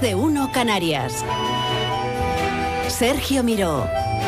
de uno Canarias. Sergio Miró.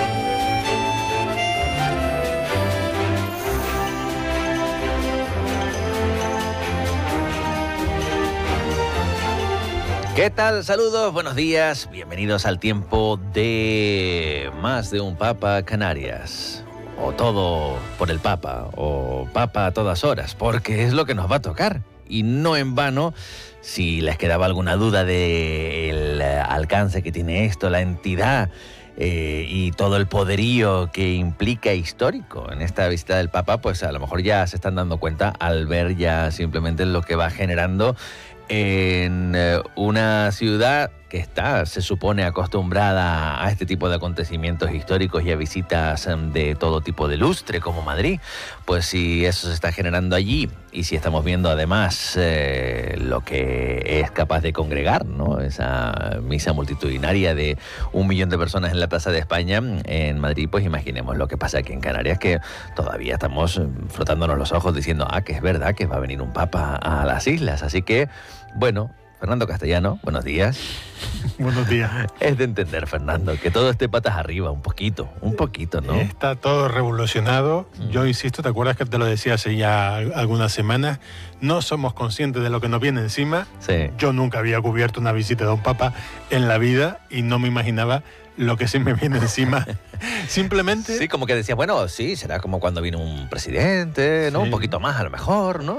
¿Qué tal? Saludos, buenos días, bienvenidos al tiempo de Más de un Papa Canarias. O todo por el Papa, o Papa a todas horas, porque es lo que nos va a tocar. Y no en vano, si les quedaba alguna duda del alcance que tiene esto, la entidad y todo el poderío que implica histórico en esta visita del Papa, pues a lo mejor ya se están dando cuenta al ver ya simplemente lo que va generando en una ciudad que está, se supone, acostumbrada a este tipo de acontecimientos históricos y a visitas de todo tipo de lustre, como Madrid. Pues si eso se está generando allí y si estamos viendo además lo que es capaz de congregar, ¿no? Esa misa multitudinaria de 1 millón de personas en la Plaza de España en Madrid, pues imaginemos lo que pasa aquí en Canarias, que todavía estamos frotándonos los ojos diciendo, que es verdad que va a venir un papa a las islas. Así que, bueno, Fernando Castellano, buenos días. Buenos días. Es de entender, Fernando, que todo esté patas arriba, un poquito, ¿no? Está todo revolucionado. Yo insisto, ¿te acuerdas que te lo decía hace ya algunas semanas? No somos conscientes de lo que nos viene encima. Sí. Yo nunca había cubierto una visita de un papa en la vida y no me imaginaba lo que se me viene encima. Simplemente... Sí, como que decías, bueno, sí, será como cuando vino un presidente, ¿no? Sí. Un poquito más a lo mejor, ¿no?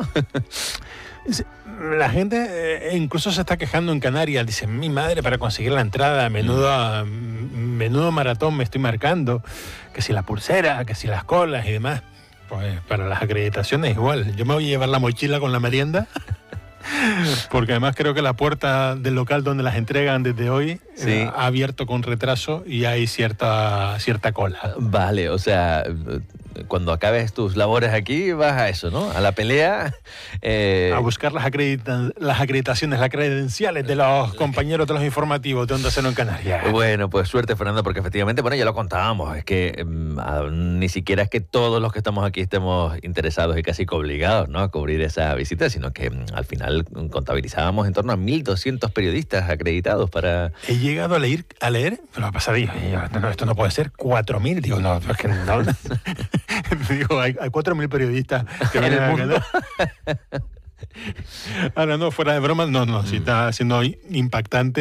La gente incluso se está quejando en Canarias. Dice, mi madre, para conseguir la entrada, menudo maratón me estoy marcando. Que si la pulsera, que si las colas y demás. Pues para las acreditaciones igual. Yo me voy a llevar la mochila con la merienda. Porque además creo que la puerta del local donde las entregan desde hoy ha abierto con retraso y hay cierta cola. Vale, o sea, cuando acabes tus labores aquí vas a eso, ¿no? A la pelea. A buscar las acreditaciones, las credenciales de los compañeros de los informativos de Onda Cero en Canarias. Bueno, pues suerte, Fernando, porque efectivamente, bueno, ya lo contábamos, es que ni siquiera es que todos los que estamos aquí estemos interesados y casi que obligados, ¿no?, a cubrir esa visita, sino que al final contabilizábamos en torno a 1.200 periodistas acreditados para... He llegado a leer, pero ha pasado, no, esto no puede ser, 4.000, digo, no, es que no... Digo, hay 4.000 periodistas que ven en el mundo. Ahora no, fuera de broma, no, sí está siendo impactante.